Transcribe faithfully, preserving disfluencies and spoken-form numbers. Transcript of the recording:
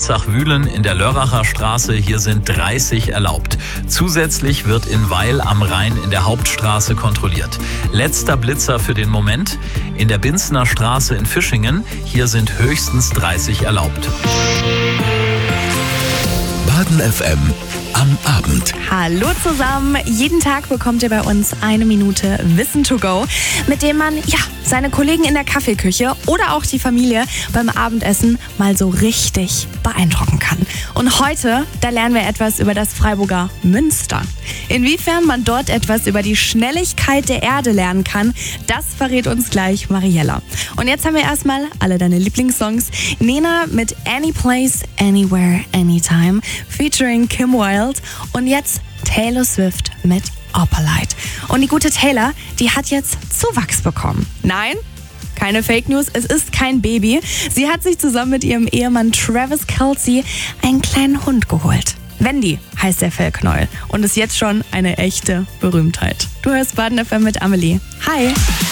Zach-Wühlen in der Lörracher Straße. Hier sind dreißig erlaubt. Zusätzlich wird in Weil am Rhein in der Hauptstraße kontrolliert. Letzter Blitzer für den Moment. In der Binzner Straße in Fischingen. Hier sind höchstens dreißig erlaubt. Baden F M am Abend. Hallo zusammen. Jeden Tag bekommt ihr bei uns eine Minute Wissen to go, mit dem man ja seine Kollegen in der Kaffeeküche oder auch die Familie beim Abendessen mal so richtig beeindrucken kann. Und heute, da lernen wir etwas über das Freiburger Münster. Inwiefern man dort etwas über die Schnelligkeit der Erde lernen kann, das verrät uns gleich Mariella. Und jetzt haben wir erstmal alle deine Lieblingssongs. Nena mit Any Place, Anywhere, Anytime, featuring Kim Wilde. Und jetzt Taylor Swift mit Opalite. Und die gute Taylor, die hat jetzt Zuwachs bekommen. Nein, keine Fake News, es ist kein Baby. Sie hat sich zusammen mit ihrem Ehemann Travis Kelce einen kleinen Hund geholt. Wendy heißt der Fellknäuel und ist jetzt schon eine echte Berühmtheit. Du hörst Baden F M mit Amelie. Hi!